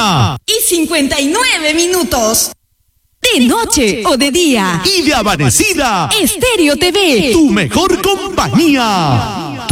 1:59. De noche o de día. Y de amanecida. Estéreo TV. Tu mejor compañía.